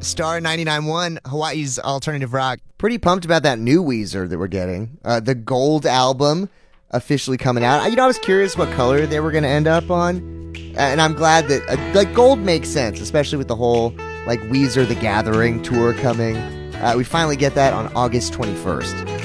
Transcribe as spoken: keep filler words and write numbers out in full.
Star ninety-nine point one, Hawaii's alternative rock. Pretty pumped about that new Weezer that we're getting. Uh, the Gold album officially coming out. You know, I was curious what color they were going to end up on. Uh, and I'm glad that, uh, like, gold makes sense, especially with the whole, like, Weezer The Gathering tour coming. Uh, we finally get that on August twenty-first.